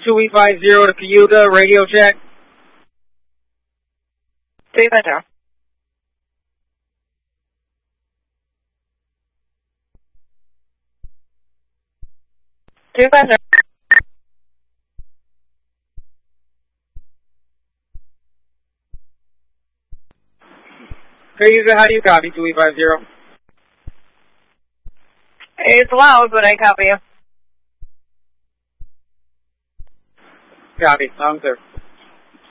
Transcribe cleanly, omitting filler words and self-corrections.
2850 to Cayuga, radio check. 2850. 2850. Cayuga, how do you copy 2850? It's loud, but I copy you. Copy. Sir.